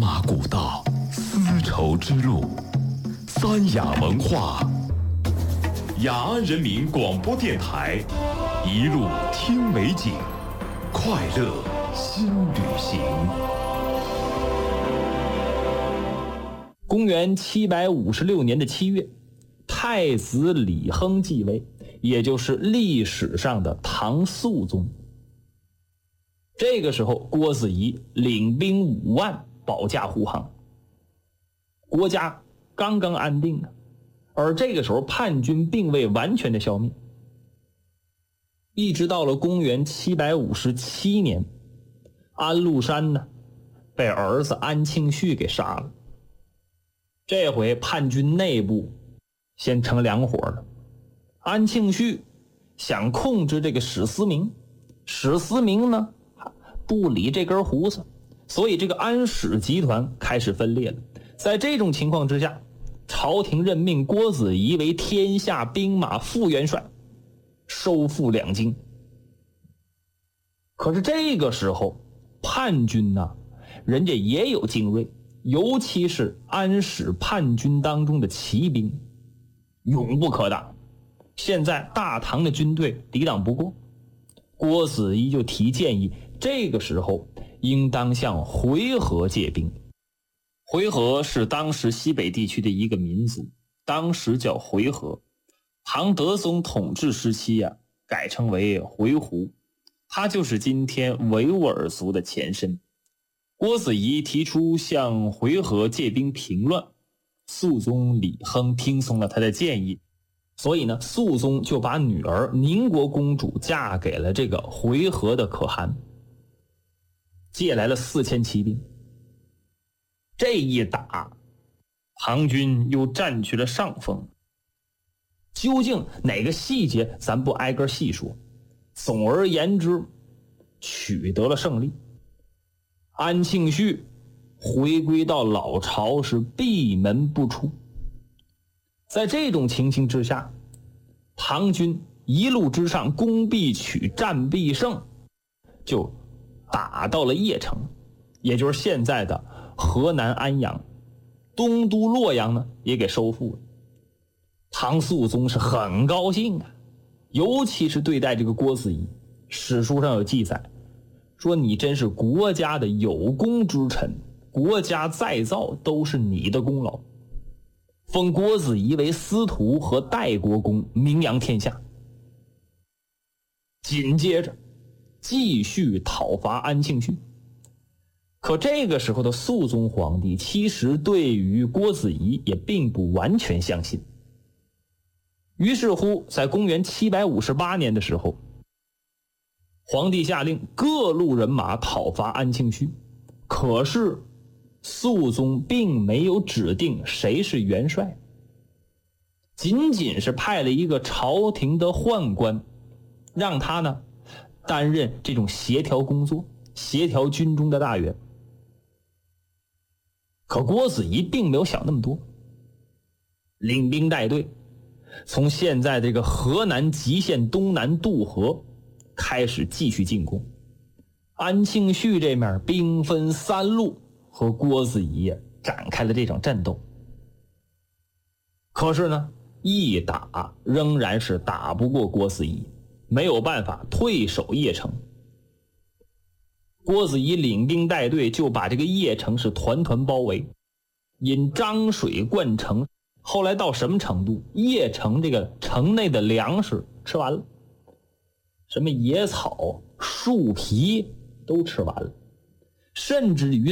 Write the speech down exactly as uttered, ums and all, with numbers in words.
马古道，丝绸之路，三雅文化，雅安人民广播电台，一路听美景，快乐新旅行。 公元七百五十六年的七月，太子李亨继位，也就是历史上的唐肃宗。这个时候，郭子仪领兵五万保驾护航，国家刚刚安定啊，而这个时候叛军并未完全的消灭。一直到了公元七百五十七年，安禄山呢被儿子安庆绪给杀了。这回叛军内部先成两伙了。安庆绪想控制这个史思明，史思明呢不理这根胡子，所以这个安史集团开始分裂了。在这种情况之下，朝廷任命郭子仪为天下兵马副元帅，收复两京。可是这个时候叛军呢，人家也有精锐，尤其是安史叛军当中的骑兵，勇不可挡。现在大唐的军队抵挡不过，郭子仪就提建议，这个时候应当向回纥借兵。回纥是当时西北地区的一个民族，当时叫回纥，唐德宗统治时期啊，改称为回鹘，它就是今天维吾尔族的前身。郭子仪提出向回纥借兵平乱，肃宗李亨听从了他的建议，所以呢，肃宗就把女儿宁国公主嫁给了这个回纥的可汗，借来了四千骑兵。这一打，唐军又占据了上风。究竟哪个细节咱不挨个细说，总而言之，取得了胜利。安庆绪回归到老巢是闭门不出。在这种情形之下，唐军一路之上攻必取，战必胜，就打到了邺城，也就是现在的河南安阳，东都洛阳呢也给收复了。唐肃宗是很高兴啊，尤其是对待这个郭子仪，史书上有记载说，你真是国家的有功之臣，国家再造都是你的功劳，封郭子仪为司徒和代国公，名扬天下。紧接着继续讨伐安庆绪。可这个时候的肃宗皇帝其实对于郭子仪也并不完全相信。于是乎在公元七百五十八年的时候，皇帝下令各路人马讨伐安庆绪，可是肃宗并没有指定谁是元帅，仅仅是派了一个朝廷的宦官，让他呢担任这种协调工作，协调军中的大员。可郭子仪并没有想那么多，领兵带队，从现在这个河南极县东南渡河开始继续进攻。安庆绪这面兵分三路和郭子仪展开了这场战斗。可是呢，一打仍然是打不过郭子仪，没有办法，退守邺城。郭子仪领兵带队就把这个邺城是团团包围，引漳水灌城。后来到什么程度？邺城这个城内的粮食吃完了，什么野草树皮都吃完了，甚至于